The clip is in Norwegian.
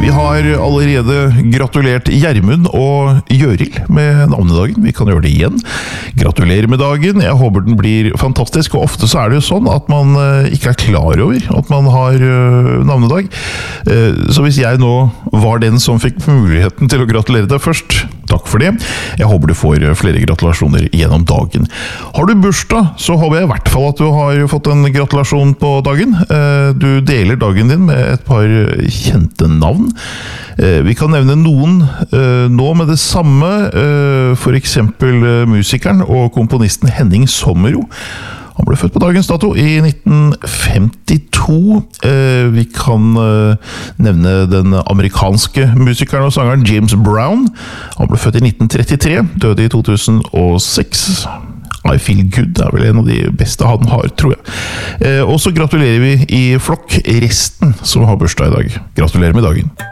Vi har allerede gratulert Gjermund og Gjøril med navnedagen. Vi kan gjøre det igjen. Gratulerer med dagen. Jeg håper den blir fantastisk, og ofte så det jo sånn at man ikke klar over at man har navnedag. Så hvis jeg nå var den som fikk muligheten til å gratulere deg først, takk for det. Jeg håper du får flere gratulasjoner gjennom dagen. Har du bursdag, så håper jeg i hvert fall at du har fått en gratulasjon på dagen. Du deler dagen din med et par kjente navn. Vi kan nevne noen nå med det samme, for eksempel musikeren og komponisten Henning Sommero. Han ble født på dagens dato i 1952. Vi kan nevne den amerikanske musikeren og sangeren James Brown. Han ble født i 1933, døde i 2006. I Feel Good vel en av de beste han har, tror jeg. Og så gratulerer vi i flokk resten som har bursdag i dag. Gratulerer med dagen.